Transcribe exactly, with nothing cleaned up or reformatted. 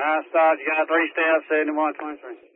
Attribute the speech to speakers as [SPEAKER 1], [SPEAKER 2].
[SPEAKER 1] Nice start. You got three steps, seventy-one twenty-three.